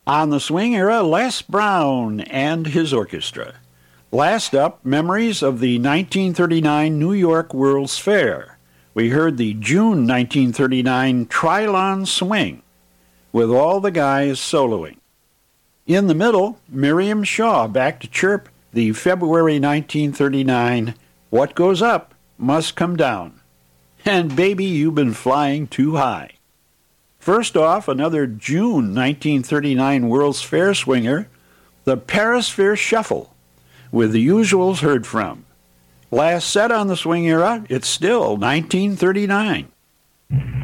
On the swing era, Les Brown and his orchestra. Last up, memories of the 1939 New York World's Fair. We heard the June 1939 Trilon Swing, with all the guys soloing. In the middle, Miriam Shaw back to chirp the February 1939 What Goes Up Must Come Down. And baby, you've been flying too high. First off, another June 1939 World's Fair swinger, the Paris Fair Shuffle, with the usuals heard from. Last set on the swing era, it's still 1939.